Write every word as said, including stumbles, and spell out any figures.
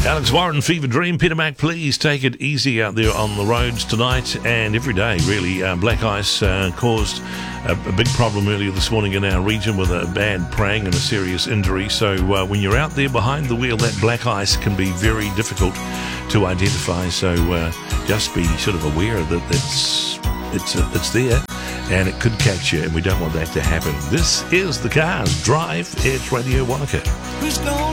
Alex Warren, Fever Dream. Peter Mac, please take it easy out there on the roads tonight and every day, really. Uh, black ice uh, caused a, a big problem earlier this morning in our region with a bad prang and a serious injury. So uh, when you're out there behind the wheel, that black ice can be very difficult to identify. So uh, just be sort of aware that it's, it's, uh, it's there and it could catch you, and we don't want that to happen. This is The Cars Drive. It's Radio Wanaka. Who's gonna